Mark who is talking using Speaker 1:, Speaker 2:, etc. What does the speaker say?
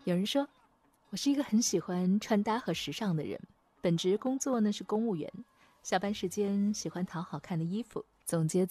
Speaker 1: 有人说，我是一个很喜欢穿搭和时尚的人，本职工作呢是公务员，下班时间喜欢淘好看的衣服，总结